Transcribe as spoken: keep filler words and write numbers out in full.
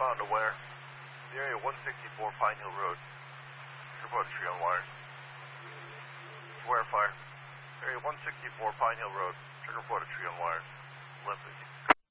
Respond to where? The area one sixty-four Pine Hill Road. Report a tree on wires. Where fire? Area one sixty-four Pine Hill Road. Check report a tree on wires. Left fifty.